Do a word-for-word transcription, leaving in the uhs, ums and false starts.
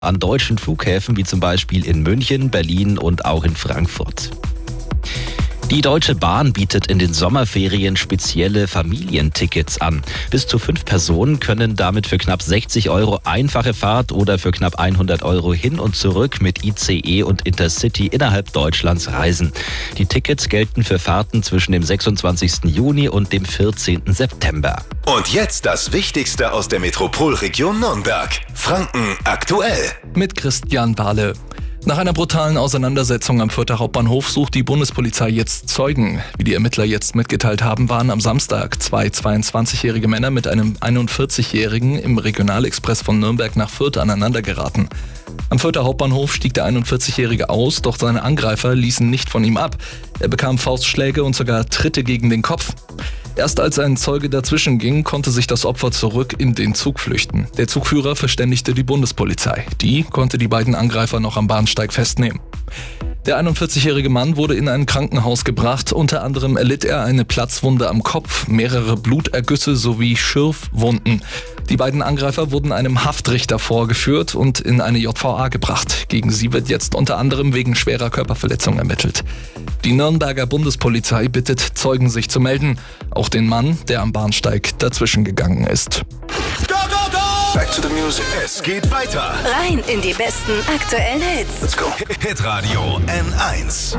an deutschen Flughäfen wie zum Beispiel in München, Berlin und auch in Frankfurt. Die Deutsche Bahn bietet in den Sommerferien spezielle Familientickets an. Bis zu fünf Personen können damit für knapp sechzig Euro einfache Fahrt oder für knapp hundert Euro hin und zurück mit I C E und Intercity innerhalb Deutschlands reisen. Die Tickets gelten für Fahrten zwischen dem sechsundzwanzigsten Juni und dem vierzehnten September. Und jetzt das Wichtigste aus der Metropolregion Nürnberg. Franken aktuell. Mit Christian Bahle. Nach einer brutalen Auseinandersetzung am Fürther Hauptbahnhof sucht die Bundespolizei jetzt Zeugen. Wie die Ermittler jetzt mitgeteilt haben, waren am Samstag zwei zweiundzwanzigjährige Männer mit einem einundvierzigjährigen im Regionalexpress von Nürnberg nach Fürth aneinander geraten. Am Fürther Hauptbahnhof stieg der einundvierzigjährige aus, doch seine Angreifer ließen nicht von ihm ab. Er bekam Faustschläge und sogar Tritte gegen den Kopf. Erst als ein Zeuge dazwischen ging, konnte sich das Opfer zurück in den Zug flüchten. Der Zugführer verständigte die Bundespolizei. Die konnte die beiden Angreifer noch am Bahnsteig festnehmen. Der einundvierzigjährige Mann wurde in ein Krankenhaus gebracht. Unter anderem erlitt er eine Platzwunde am Kopf, mehrere Blutergüsse sowie Schürfwunden. Die beiden Angreifer wurden einem Haftrichter vorgeführt und in eine J V A gebracht. Gegen sie wird jetzt unter anderem wegen schwerer Körperverletzung ermittelt. Die Nürnberger Bundespolizei bittet Zeugen, sich zu melden. Auch den Mann, der am Bahnsteig dazwischen gegangen ist. Go, go, go! Back to the music. Es geht weiter. Rein in die besten aktuellen Hits. Let's go. Hitradio N eins.